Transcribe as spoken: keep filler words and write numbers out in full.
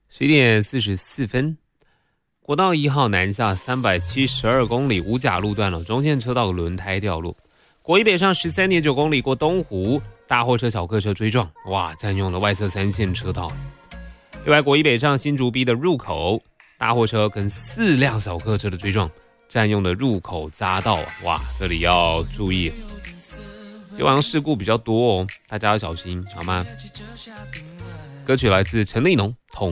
十一点四十四分，国道一号南下三百七十二公里五甲路段了，中线车道轮胎掉落。国一北上十三点九公里过东湖，大货车小客车追撞，哇，占用了外侧三线车道。另外，国一北上新竹 B 的入口，大货车跟四辆小客车的追撞，占用了入口匝道，哇，这里要注意。今晚上事故比较多哦，大家要小心好吗？歌曲来自陈立农，